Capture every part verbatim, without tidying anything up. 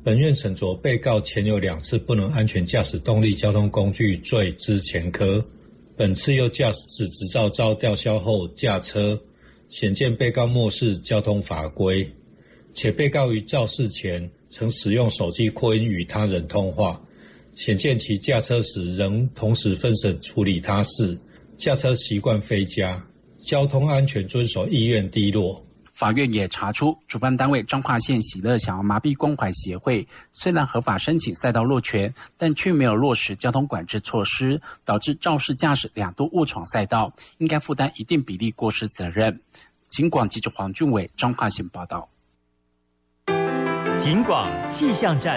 本院审酌被告前有两次不能安全驾驶动力交通工具罪之前科，本次又驾驶执照遭吊销后驾车，显见被告漠视交通法规，且被告于肇事前曾使用手机扩音与他人通话，显见其驾车时仍同时分神处理他事，驾车习惯非佳，交通安全遵守意愿低落。 法院也查出，主办单位彰化县喜乐小儿麻痹关怀协会虽然合法申请赛道路权，但却没有落实交通管制措施，导致肇事驾驶两度误闯赛道，应该负担一定比例过失责任。警广记者黄俊伟彰化县报道。 警广气象站。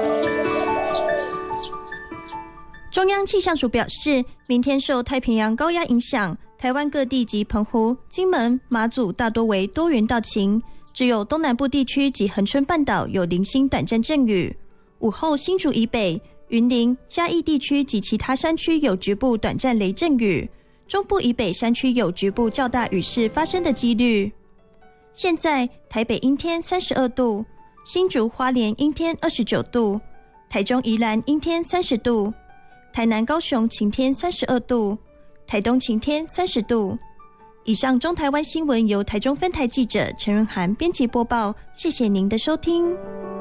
中央气象署表示，明天受太平洋高压影响，台湾各地及澎湖、金门、马祖大多为多云到晴，只有东南部地区及恒春半岛有零星短暂阵雨。午后新竹以北、云林、嘉义地区及其他山区有局部短暂雷阵雨，中部以北山区有局部较大雨势发生的几率。现在台北阴天三十二度，新竹花莲阴天二十九度，台中宜兰阴天三十度，台南高雄晴天三十二度，台东晴天三十度。以上中台湾新闻由台中分台记者陈润涵编辑播报，谢谢您的收听。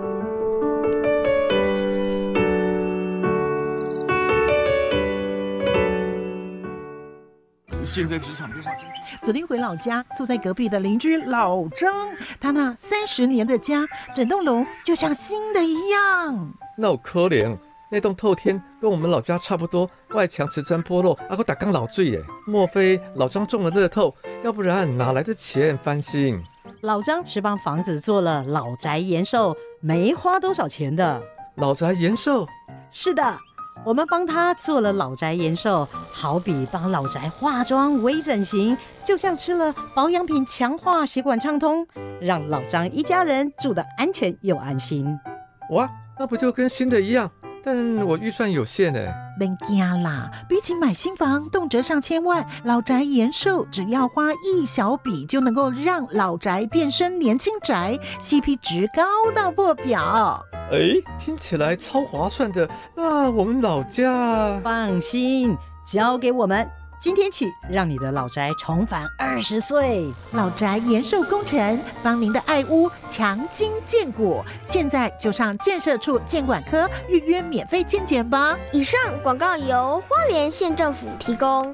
现在职场变化。 昨天回老家，坐在隔壁的邻居老张，他那三十年的家，整栋楼就像新的一样。 那有可怜，那栋透天跟我们老家差不多，外墙瓷砖剥落，还有打缸老醉耶。莫非老张中了乐透？要不然哪来的钱翻新？ 老张是帮房子做了老宅延寿，没花多少钱的。 老宅延寿？ 是的。我们帮他做了老宅延寿，好比帮老宅化妆、微整形，就像吃了保养品，强化血管畅通，让老张一家人住得安全又安心。 哇，那不就跟新的一样？但我预算有限哎。 别惊啦，比起买新房动辄上千万，老宅延寿只要花一小笔就能够让老宅变身年轻宅 ，C P 值高到破表。 哎，听起来超划算的。那我们老家…… 放心，交给我们。今天起，让你的老宅重返二十岁。 老宅延寿工程，帮您的爱屋强筋健骨。现在就上建设处建管科预约免费健检吧。 以上广告由花莲县政府提供。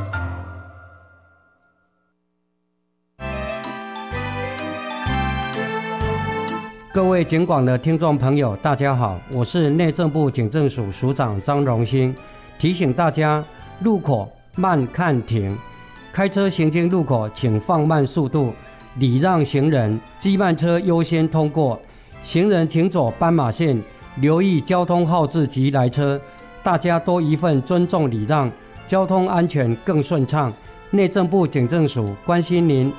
各位警广的听众朋友，大家好，我是内政部警政署署长张荣兴，提醒大家路口慢看停，开车行经路口请放慢速度，礼让行人，机慢车优先通过，行人请走斑马线，留意交通号志及来车，大家多一份尊重礼让，交通安全更顺畅。内政部警政署关心您。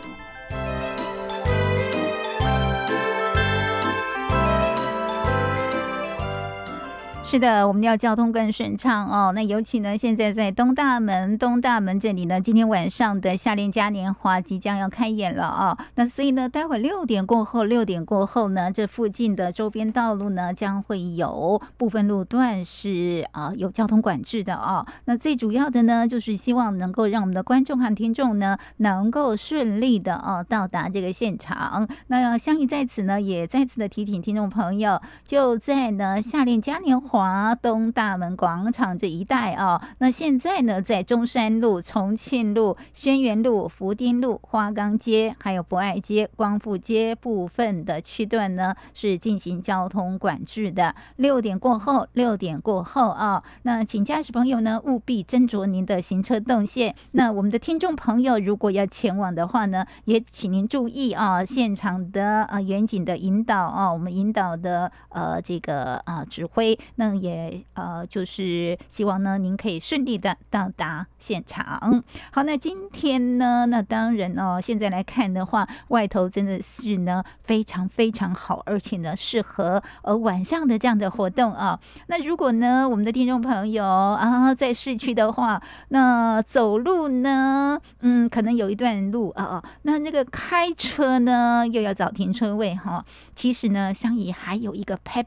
是的，我们要交通更顺畅哦。那尤其呢，现在在东大门，东大门这里呢，今天晚上的夏恋嘉年华即将要开演了啊、哦。那所以呢，待会六点过后，六点过后呢，这附近的周边道路呢，将会有部分路段是啊、呃、有交通管制的啊、哦。那最主要的呢，就是希望能够让我们的观众和听众呢，能够顺利的哦到达这个现场。那相宜在此呢，也再次的提醒听众朋友，就在呢夏恋嘉年华华东大门广场这一带啊，那现在呢，在中山路、重庆路、轩辕路、福丁路、花岗街，还有博爱街、光复街部分的区段呢，是进行交通管制的。六点过后，六点过后啊，那请驾驶朋友呢，务必斟酌您的行车动线。那我们的听众朋友，如果要前往的话呢，也请您注意啊，现场的啊远景的引导啊，我们引导的呃这个啊指挥那。也呃，就是希望呢，您可以顺利的到达现场。好，那今天呢，那当然哦，现在来看的话，外头真的是呢非常非常好，而且呢适合呃晚上的这样的活动啊。那如果呢，我们的听众朋友啊，在市区的话，那走路呢，嗯，可能有一段路啊，那那个开车呢，又要找停车位哈。其实呢，相宜还有一个 P E P